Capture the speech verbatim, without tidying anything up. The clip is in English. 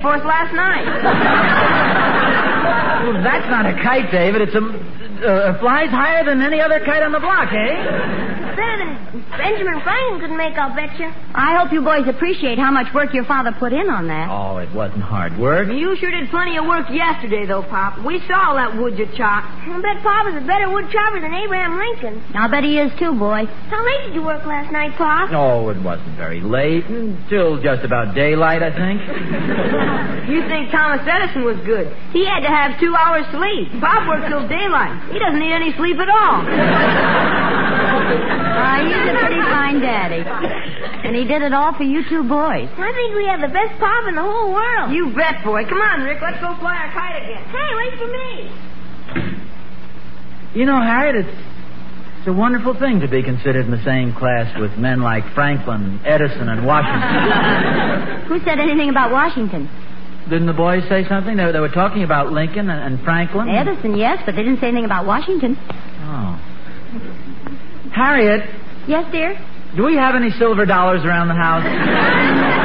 for us last night. Well, that's not a kite, David. It's a... Uh, flies higher than any other kite on the block, eh? Better than Benjamin Franklin could make, I'll bet you. I hope you boys appreciate how much work your father put in on that. Oh, it wasn't hard work. You sure did plenty of work yesterday, though, Pop. We saw all that wood you chopped. I bet Pop is a better wood chopper than Abraham Lincoln. I'll bet he is, too, boy. How late did you work last night, Pop? Oh, it wasn't very late. Until just about daylight, I think. You think Thomas Edison was good. He had to have two hours sleep. Pop worked till daylight. He doesn't need any sleep at all. Uh, he's a pretty fine daddy. And he did it all for you two boys. I think we have the best Pop in the whole world. You bet, boy. Come on, Rick. Let's go fly our kite again. Hey, wait for me. You know, Harriet, it's, it's a wonderful thing to be considered in the same class with men like Franklin, Edison, and Washington. Who said anything about Washington? Didn't the boys say something? They, they were talking about Lincoln and, and Franklin. Edison, yes, but they didn't say anything about Washington. Oh. Harriet. Yes, dear? Do we have any silver dollars around the house?